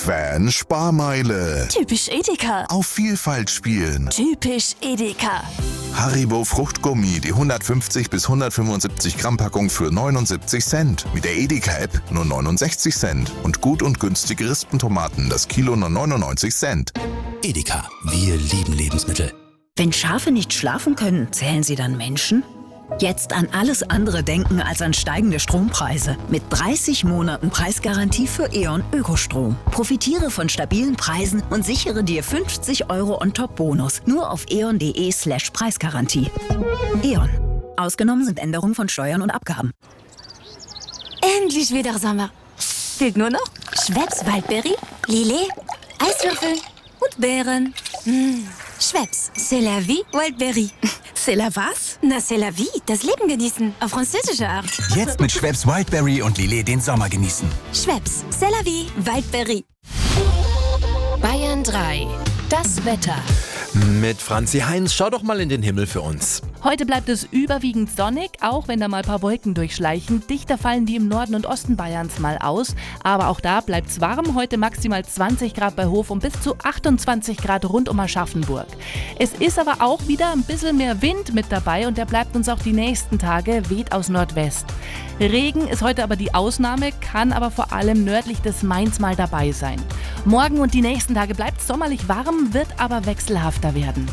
Fan-Sparmeile. Typisch Edeka. Auf Vielfalt spielen. Typisch Edeka. Haribo Fruchtgummi, die 150 bis 175 Gramm Packung für 79 Cent. Mit der Edeka-App nur 69 Cent. Und gut und günstige Rispentomaten, das Kilo nur 99 Cent. Edeka, wir lieben Lebensmittel. Wenn Schafe nicht schlafen können, zählen sie dann Menschen? Jetzt an alles andere denken als an steigende Strompreise. Mit 30 Monaten Preisgarantie für E.ON Ökostrom. Profitiere von stabilen Preisen und sichere dir 50 € On-Top-Bonus. Nur auf eon.de/Preisgarantie. E.ON. Ausgenommen sind Änderungen von Steuern und Abgaben. Endlich wieder Sommer. Fehlt nur noch Schweppes Waldberry, Lillet, Eiswürfel und Beeren. Schweppes, c'est la vie, Wildberry. C'est la was? Na, c'est la vie, das Leben genießen, auf französische Art. Jetzt mit Schweppes Wildberry und Lillet den Sommer genießen. Schweppes, c'est la vie, Wildberry. Bayern 3, das Wetter. Mit Franzi Heinz, schau doch mal in den Himmel für uns. Heute bleibt es überwiegend sonnig, auch wenn da mal ein paar Wolken durchschleichen. Dichter fallen die im Norden und Osten Bayerns mal aus. Aber auch da bleibt es warm. Heute maximal 20 Grad bei Hof und bis zu 28 Grad rund um Aschaffenburg. Es ist aber auch wieder ein bisschen mehr Wind mit dabei und der bleibt uns auch die nächsten Tage, weht aus Nordwest. Regen ist heute aber die Ausnahme, kann aber vor allem nördlich des Mains mal dabei sein. Morgen und die nächsten Tage bleibt es sommerlich warm, wird aber wechselhafter werden.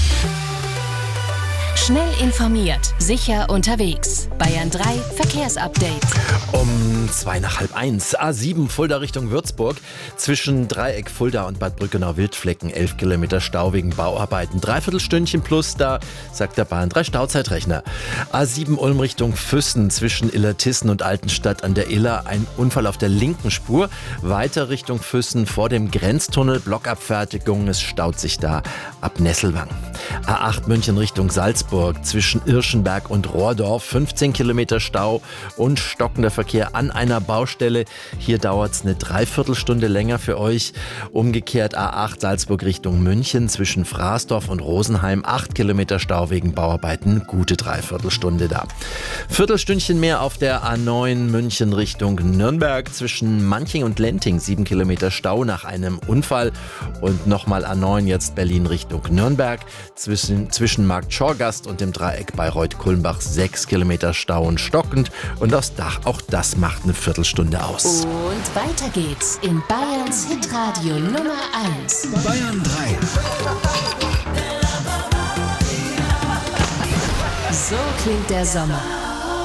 Schnell informiert, sicher unterwegs. Bayern 3 Verkehrsupdate. Um 1:02 A7 Fulda Richtung Würzburg. Zwischen Dreieck Fulda und Bad Brückenau-Wildflecken 11 Kilometer Stau wegen Bauarbeiten. Dreiviertelstündchen plus, da sagt der Bahn 3 Stauzeitrechner. A7 Ulm Richtung Füssen zwischen Illertissen und Altenstadt an der Iller. Ein Unfall auf der linken Spur. Weiter Richtung Füssen vor dem Grenztunnel. Blockabfertigung, es staut sich da ab Nesselwang. A8 München Richtung Salzburg zwischen Irschenberg und Rohrdorf 15 Kilometer Stau und stockender Verkehr an einer Baustelle. Hier dauert es eine Dreiviertelstunde länger für euch. Umgekehrt A8 Salzburg Richtung München zwischen Fraßdorf und Rosenheim 8 Kilometer Stau wegen Bauarbeiten, gute Dreiviertelstunde da. Viertelstündchen mehr auf der A9 München Richtung Nürnberg zwischen Manching und Lenting 7 Kilometer Stau nach einem Unfall und nochmal A9 jetzt Berlin Richtung Nürnberg zwischen Markt Schorgast und dem Dreieck Bayreuth-Kulmbach 6 Kilometer Stau und stockend und auch das macht eine Viertelstunde aus. Und weiter geht's in Bayerns Hitradio Nummer 1. Bayern 3. So klingt der Sommer.